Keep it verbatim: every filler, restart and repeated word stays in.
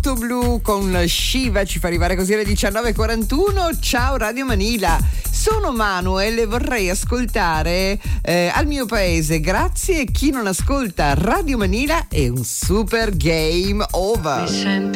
Auto Blu con Shiva ci fa arrivare così alle diciannove e quarantuno. Ciao Radio Manila, sono Manuel e vorrei ascoltare eh, Al mio paese. Grazie. Chi non ascolta Radio Manila è un super game over. Mi sento